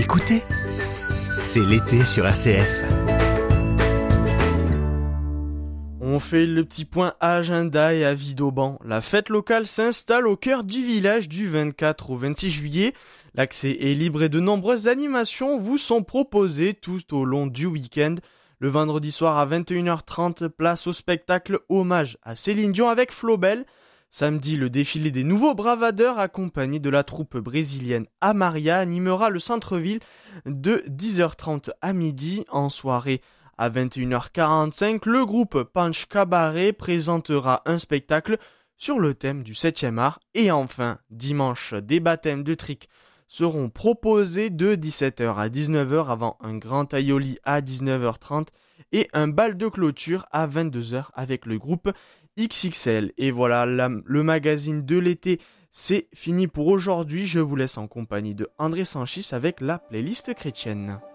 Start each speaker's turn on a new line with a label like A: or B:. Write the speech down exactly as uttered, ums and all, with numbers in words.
A: Écoutez, c'est l'été sur R C F.
B: On fait le petit point agenda et avis d'Auban. La fête locale s'installe au cœur du village du vingt-quatre au vingt-six juillet. L'accès est libre et de nombreuses animations vous sont proposées tout au long du week-end. Le vendredi soir à vingt et une heures trente, place au spectacle hommage à Céline Dion avec Flo-Bel. Samedi, le défilé des nouveaux bravadeurs accompagné de la troupe brésilienne Amaria animera le centre-ville de dix heures trente à midi. En soirée, à vingt et une heures quarante-cinq, le groupe Punch Cabaret présentera un spectacle sur le thème du septième art. Et enfin, dimanche, des baptêmes de trick seront proposés de dix-sept heures à dix-neuf heures avant un grand aioli à dix-neuf heures trente et un bal de clôture à vingt-deux heures avec le groupe X X L. Et voilà, la, le magazine de l'été, c'est fini pour aujourd'hui. Je vous laisse en compagnie de André Sanchis avec la playlist chrétienne.